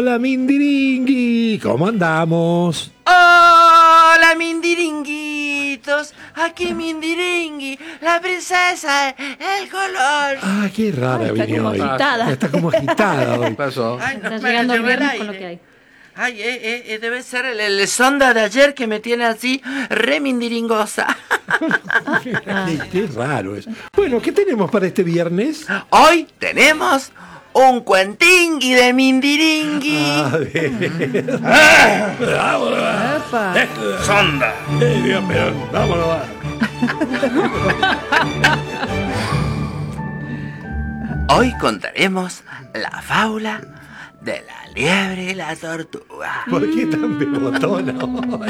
Hola Mindiringui, ¿cómo andamos? Hola, mindiringuitos. Aquí Mindiringui, la princesa, el color. Ah, qué rara Ay, está vino como hoy. agitada. Está como agitada hoy. ¿Qué pasó? Ay, no, Está me llegando el llevo viernes aire. con lo que hay. Ay, debe ser el sonda de ayer que me tiene así re mindiringosa. Qué raro es. Bueno, ¿qué tenemos para este viernes? Hoy tenemos un cuentingui de mindiringui. A ver. Epa. Sonda. Bien, pero vámonos. Va. Hoy contaremos la fábula de la liebre y la tortuga. ¿Por qué tan bebotona hoy?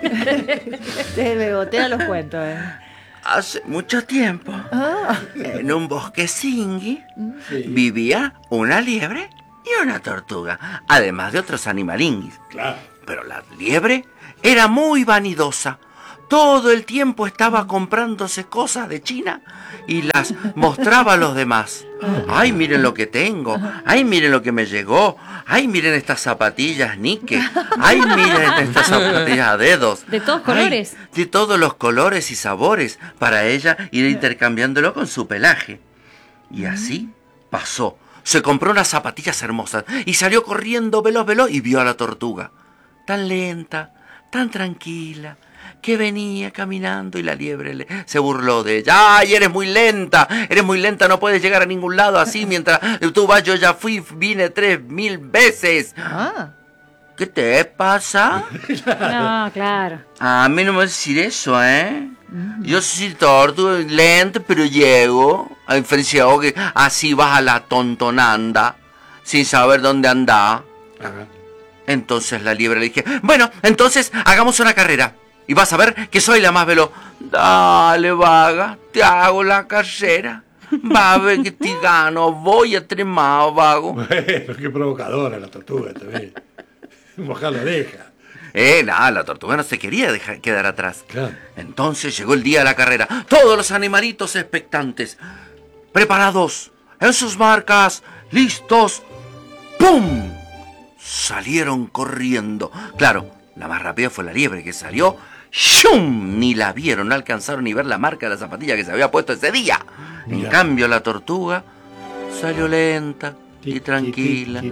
Te bebotea los cuentos, Hace mucho tiempo, en un bosque singui, vivía una liebre y una tortuga, además de otros animalinguis. Claro. Pero la liebre era muy vanidosa. Todo el tiempo estaba comprándose cosas de China y las mostraba a los demás. Ay, miren lo que tengo. Ay, miren lo que me llegó. Ay, miren estas zapatillas Nike. Ay, miren estas zapatillas a dedos. De todos Ay, colores. de todos los colores y sabores, para ella ir intercambiándolo con su pelaje. Y así pasó. Se compró unas zapatillas hermosas y salió corriendo veloz y vio a la tortuga. Tan lenta, tan tranquila, que venía caminando y la liebre se burló de ella. ¡Ay, eres muy lenta! No puedes llegar a ningún lado así mientras tú vas. Yo ya vine 3000 veces. ¿Qué te pasa? No, claro. A mí no me vas a decir eso, ¿eh? Yo soy tortuga, lento, pero llego. A diferencia de vos que así vas a la tontonanda, sin saber dónde andá. Entonces la liebre le dije, bueno, entonces hagamos una carrera. Y vas a ver que soy la más veloz. Dale, vaga, te hago la carrera. Va a ver que te gano, voy a tremar, vago. Bueno, qué provocadora la tortuga también. Mojar la oreja. Nada, la tortuga no se quería quedar atrás. Claro. Entonces llegó el día de la carrera. Todos los animalitos expectantes. Preparados. En sus marcas. Listos. ¡Pum! Salieron corriendo. Claro, la más rápida fue la liebre que salió. ¡Shum! Ni la vieron, no alcanzaron ni ver la marca de la zapatilla que se había puesto ese día. En cambio, la tortuga salió lenta y tranquila.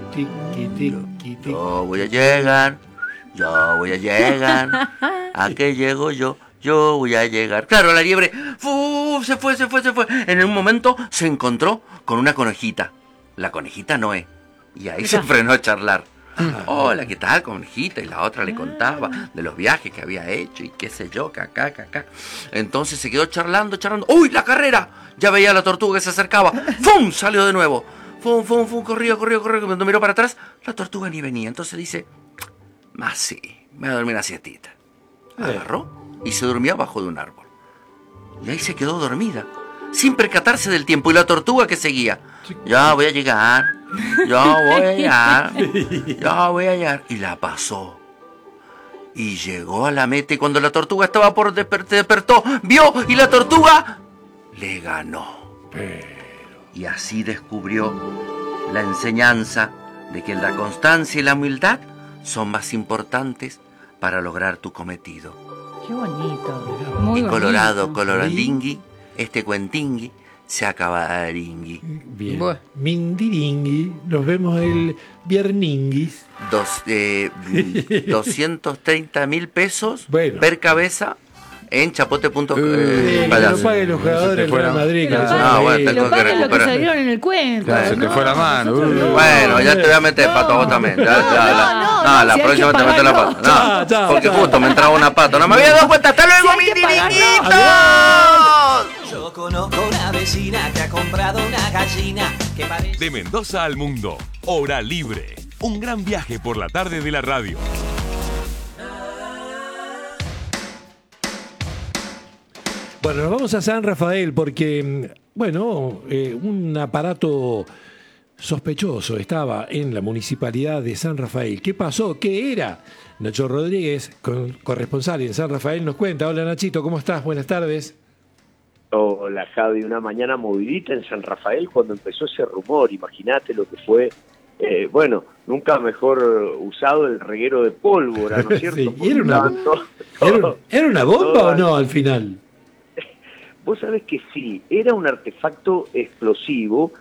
Yo voy a llegar. ¿A qué llego yo? Yo voy a llegar. Claro, la liebre se fue. En un momento se encontró con una conejita. La conejita Noé. Y ahí se frenó a charlar. Hola, ¿qué tal, conejita? Y la otra le contaba de los viajes que había hecho y qué sé yo, acá. Entonces se quedó charlando. ¡Uy, la carrera! Ya veía a la tortuga que se acercaba. ¡Fum! Salió de nuevo. ¡Fum! Corrió. Cuando miró para atrás, la tortuga ni venía. Entonces dice, más sí, me voy a dormir una siestita. Agarró y se durmió abajo de un árbol. Y ahí se quedó dormida, sin percatarse del tiempo. Y la tortuga que seguía, ya voy a llegar. Y la pasó. Y llegó a la meta y cuando la tortuga estaba por despertó, vio y la tortuga le ganó. Y así descubrió la enseñanza de que la constancia y la humildad son más importantes para lograr tu cometido. Qué bonito. Muy y colorado, bonito. coloralingui, este cuentingui se acabaringui. Bien. Bueno. Mindiringui. Nos vemos el vierninguis. 230.000 pesos Bueno. per cabeza en chapote.com. Que lo paguen los jugadores del Real Madrid. Que lo que paguen, son bueno, ahí. tengo lo que paguen lo que recuperar. salieron en el cuento. Claro, se te fue la mano. Bueno, ya te voy a meter pato a vos también. La si hay próxima que te meto la pagar, pata. Chao, Porque chao. justo me entraba una pata. No me había dado cuenta. ¡Hasta luego, Si hay mis que pagar, dirinitos! Yo conozco una vecina que ha comprado una gallina que parece... De Mendoza al mundo, Hora Libre. Un gran viaje por la tarde de la radio. Bueno, nos vamos a San Rafael porque, bueno, un aparato sospechoso estaba en la municipalidad de San Rafael. ¿Qué pasó? ¿Qué era? Nacho Rodríguez, corresponsal en San Rafael, nos cuenta. Hola Nachito, ¿cómo estás? Buenas tardes. Hola Javi, una mañana movidita en San Rafael cuando empezó ese rumor. Imagínate lo que fue bueno, nunca mejor usado el reguero de pólvora, ¿no es cierto? Sí, ¿y ¿era una bomba o no al final? Vos sabés que sí, era un artefacto explosivo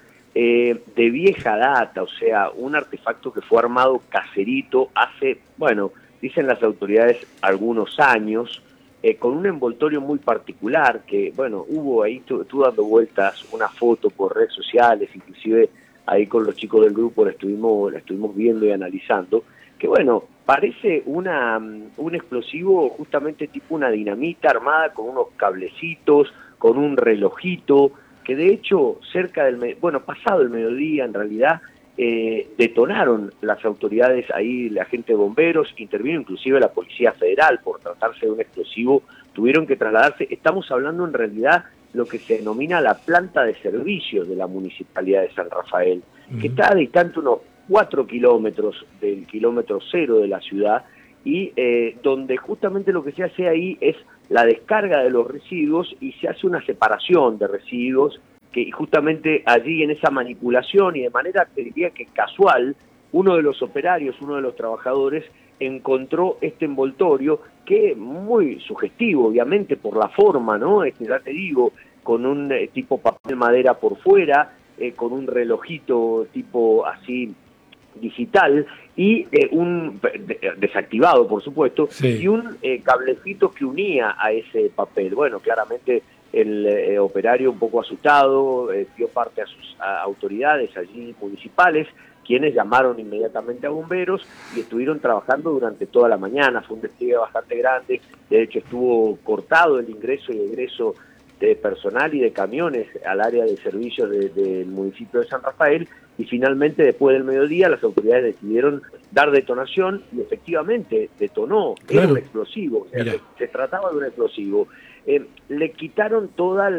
de vieja data, o sea, un artefacto que fue armado caserito hace, bueno, dicen las autoridades, algunos años, con un envoltorio muy particular, que, bueno, hubo ahí, estuvo dando vueltas una foto por redes sociales, inclusive ahí con los chicos del grupo la estuvimos viendo y analizando, que bueno, parece un explosivo justamente tipo una dinamita armada con unos cablecitos, con un relojito, que de hecho pasado el mediodía en realidad detonaron las autoridades ahí, la gente de bomberos, intervino inclusive la Policía Federal por tratarse de un explosivo, tuvieron que trasladarse, estamos hablando en realidad lo que se denomina la planta de servicios de la Municipalidad de San Rafael, que está distante unos 4 kilómetros del kilómetro cero de la ciudad, y donde justamente lo que se hace ahí es la descarga de los residuos y se hace una separación de residuos, que justamente allí en esa manipulación y de manera, te diría que casual, uno de los operarios, uno de los trabajadores, encontró este envoltorio que muy sugestivo, obviamente, por la forma, ¿no? Ya te digo, con un tipo papel madera por fuera, con un relojito tipo así digital y desactivado, por supuesto, sí, y un cablecito que unía a ese papel. Bueno, claramente el operario, un poco asustado, dio parte a sus autoridades allí municipales, quienes llamaron inmediatamente a bomberos y estuvieron trabajando durante toda la mañana. Fue un despliegue bastante grande, de hecho estuvo cortado el ingreso y egreso de personal y de camiones al área de servicios del municipio de San Rafael, y finalmente después del mediodía las autoridades decidieron dar detonación y efectivamente detonó. Claro. Era un explosivo, o sea, se trataba de un explosivo. Le quitaron toda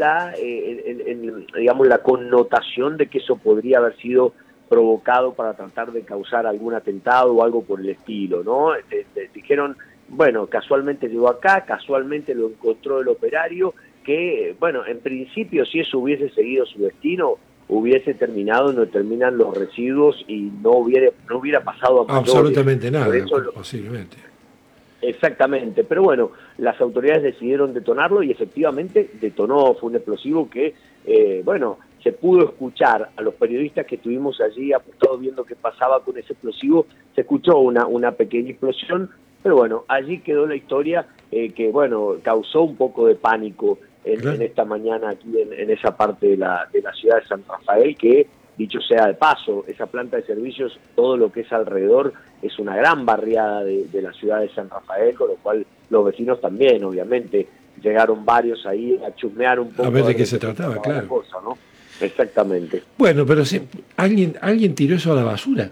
digamos, la connotación de que eso podría haber sido provocado para tratar de causar algún atentado o algo por el estilo, ¿no? Dijeron, bueno, casualmente llegó acá, casualmente lo encontró el operario, que, bueno, en principio si eso hubiese seguido su destino, hubiese terminado donde terminan los residuos y no hubiera pasado a mayores. Absolutamente nada, posiblemente. Exactamente, pero bueno, las autoridades decidieron detonarlo y efectivamente detonó, fue un explosivo que, bueno, se pudo escuchar a los periodistas que estuvimos allí apostados viendo qué pasaba con ese explosivo, se escuchó una pequeña explosión, pero bueno, allí quedó la historia que, bueno, causó un poco de pánico en esta mañana aquí en esa parte de la ciudad de San Rafael, que, dicho sea de paso, esa planta de servicios, todo lo que es alrededor, es una gran barriada de la ciudad de San Rafael, con lo cual los vecinos también, obviamente, llegaron varios ahí a chusmear un poco. A ver de qué se trataba, claro. Cosa, ¿no? Exactamente. Bueno, pero alguien tiró eso a la basura.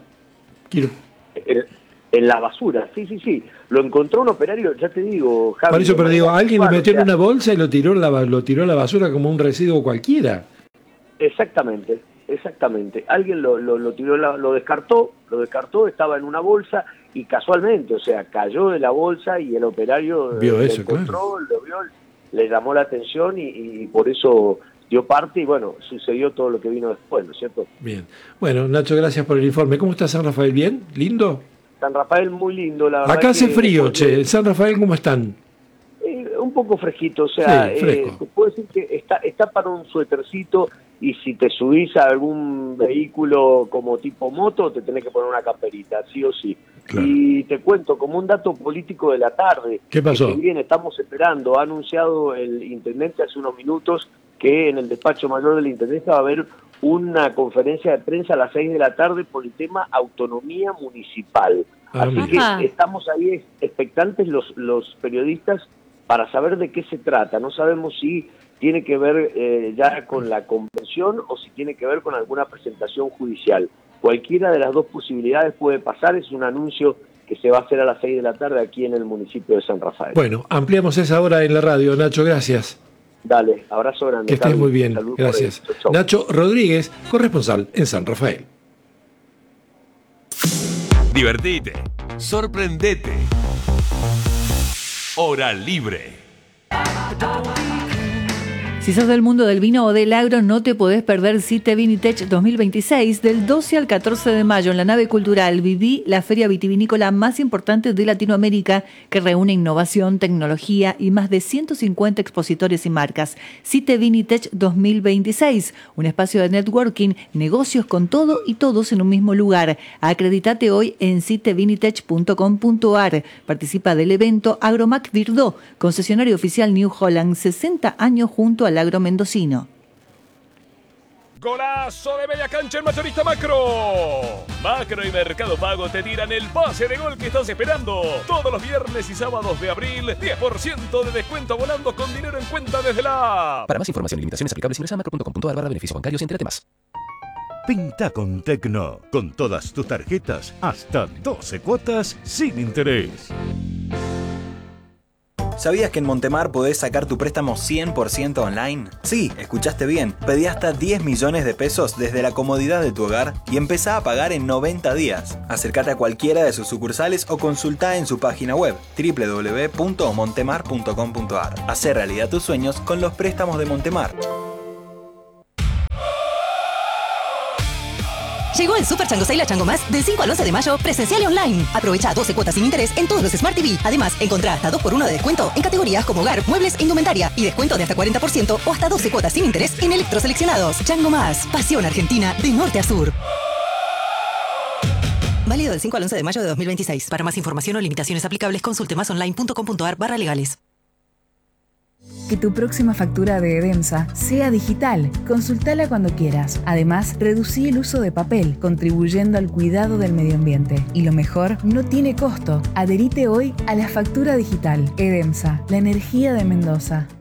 En la basura, sí. Lo encontró un operario, ya te digo, Javi. Por eso, pero digo, alguien lo metió en una bolsa y lo tiró a la basura como un residuo cualquiera. Exactamente. Alguien lo tiró, lo descartó, estaba en una bolsa y casualmente, o sea, cayó de la bolsa y el operario vio eso, lo encontró, lo vio, le llamó la atención y por eso dio parte y bueno, sucedió todo lo que vino después, ¿no es cierto? Bien. Bueno, Nacho, gracias por el informe. ¿Cómo está San Rafael? ¿Bien? ¿Lindo? San Rafael muy lindo, la verdad. Acá hace frío, che. ¿San Rafael cómo están? Un poco fresquito, o sea, sí, fresco. Te puedo decir que está para un suétercito y si te subís a algún vehículo como tipo moto, te tenés que poner una camperita, sí o sí. Claro. Y te cuento, como un dato político de la tarde. ¿Qué pasó? Que bien, estamos esperando. Ha anunciado el intendente hace unos minutos que en el despacho mayor del intendente va a haber una conferencia de prensa a las 6 de la tarde por el tema autonomía municipal. Así que estamos ahí expectantes los periodistas para saber de qué se trata. No sabemos si tiene que ver ya con la convención o si tiene que ver con alguna presentación judicial. Cualquiera de las dos posibilidades puede pasar, es un anuncio que se va a hacer a las 6 de la tarde aquí en el municipio de San Rafael. Bueno, ampliamos esa hora en la radio. Nacho, gracias. Dale, abrazo grande. Que estés muy bien, gracias. Chau. Nacho Rodríguez, corresponsal en San Rafael. Divertite, sorprendete. Hora libre. Si sos del mundo del vino o del agro, no te podés perder Cite Vinitech 2026 del 12 al 14 de mayo en la nave cultural. Viví la feria vitivinícola más importante de Latinoamérica, que reúne innovación, tecnología y más de 150 expositores y marcas. Cite Vinitech 2026, un espacio de networking, negocios con todo y todos en un mismo lugar. Acreditate hoy en citevinitech.com.ar. Participa del evento Agromac Virdó, concesionario oficial New Holland, 60 años junto al agro mendocino. ¡Golazo de media cancha en Mayorista Macro! Macro y Mercado Pago te tiran el pase de gol que estás esperando. Todos los viernes y sábados de abril, 10% de descuento volando con dinero en cuenta desde la app. Para más información y limitaciones aplicables ingresa a macro.com.ar/beneficios bancarios y entérate más. Pinta con Tecno, con todas tus tarjetas, hasta 12 cuotas sin interés. ¿Sabías que en Montemar podés sacar tu préstamo 100% online? Sí, escuchaste bien. Pedí hasta 10 millones de pesos desde la comodidad de tu hogar y empezá a pagar en 90 días. Acércate a cualquiera de sus sucursales o consultá en su página web www.montemar.com.ar. Hacé realidad tus sueños con los préstamos de Montemar. Llegó el Super Chango Sale a Chango Más del 5 al 11 de mayo, presencial y online. Aprovecha 12 cuotas sin interés en todos los Smart TV. Además, encontrá hasta 2x1 de descuento en categorías como hogar, muebles e indumentaria. Y descuento de hasta 40% o hasta 12 cuotas sin interés en electroseleccionados. Chango Más, pasión argentina de norte a sur. Válido del 5 al 11 de mayo de 2026. Para más información o limitaciones aplicables, consulte másonline.com.ar/legales. Que tu próxima factura de Edemsa sea digital. Consultala cuando quieras. Además, reducí el uso de papel, contribuyendo al cuidado del medio ambiente. Y lo mejor, no tiene costo. Adherite hoy a la factura digital. Edemsa, la energía de Mendoza.